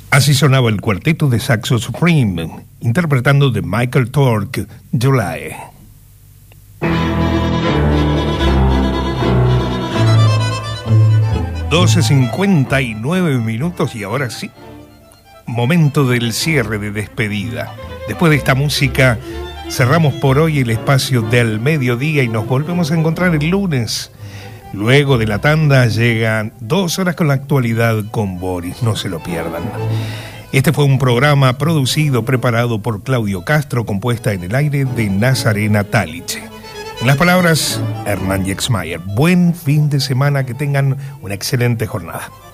Así sonaba el cuarteto de Saxo Supreme, interpretando de Michael Tork, July. $12:59 y ahora sí, momento del cierre de despedida. Después de esta música, cerramos por hoy el espacio del mediodía y nos volvemos a encontrar el lunes. Luego de la tanda llegan 2 horas con la actualidad con Boris, no se lo pierdan. Este fue un programa producido, preparado por Claudio Castro, compuesta en el aire de Nazarena Taliche. En las palabras, Hernán Jexmayer. Buen fin de semana, que tengan una excelente jornada.